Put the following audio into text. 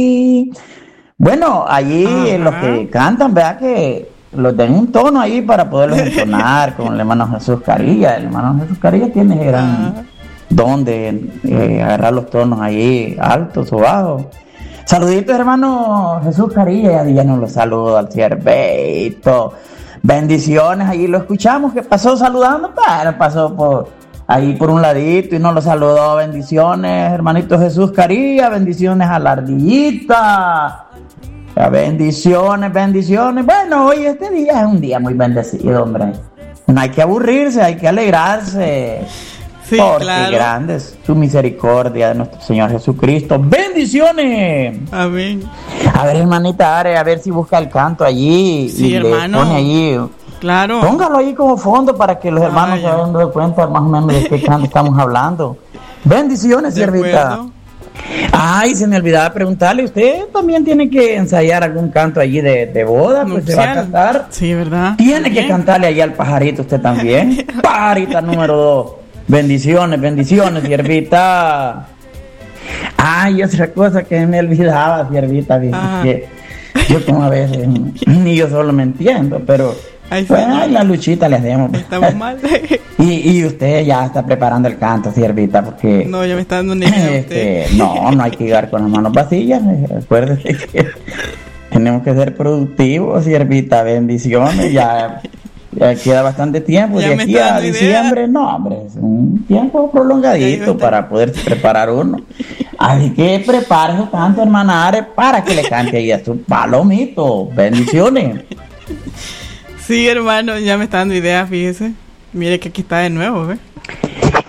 Bueno, allí los que cantan, vea que los den un tono ahí para poderlos entonar con el hermano Jesús Carilla. El hermano Jesús Carilla tiene gran don de agarrar los tonos ahí altos o bajos. Saluditos, hermano Jesús Carilla, ya nos lo saludo al siervito. Bendiciones, allí lo escuchamos, que pasó saludando, pero pasó por un ladito y nos lo saludó. Bendiciones, hermanito Jesús Carilla, bendiciones a la ardillita. Bendiciones. Bueno, hoy este día es un día muy bendecido, hombre. No hay que aburrirse, hay que alegrarse. Sí, porque claro, grande es tu misericordia de nuestro Señor Jesucristo. ¡Bendiciones! Amén. A ver, hermanita Are, a ver si busca el canto allí. Sí, y hermano. Le pone allí. Claro. Póngalo ahí como fondo para que los hermanos se den cuenta más o menos de qué canto estamos hablando. Bendiciones, siervita. Ay, se me olvidaba preguntarle, ¿usted también tiene que ensayar algún canto allí de boda? Pues se va a cantar. Sí, ¿verdad? Tiene también que cantarle allí al pajarito usted también. Pajarita número 2. Bendiciones, siervita. Ay, otra cosa que me olvidaba, siervita, que yo como a veces ni yo solo me entiendo, pero la luchita le hacemos. Estamos mal. Y usted ya está preparando el canto, siervita, porque no, ya me está dando una idea usted. No hay que llegar con las manos vacías. Acuérdese que tenemos que ser productivos, siervita. Bendiciones, ya queda bastante tiempo. De aquí a diciembre, no, hombre, es un tiempo prolongadito para poder preparar uno. Así que prepárese tanto, hermana Are, para que le cante ahí a su palomito. Bendiciones. Sí, hermano, ya me está dando ideas, fíjese. Mire que aquí está de nuevo, ¿ves?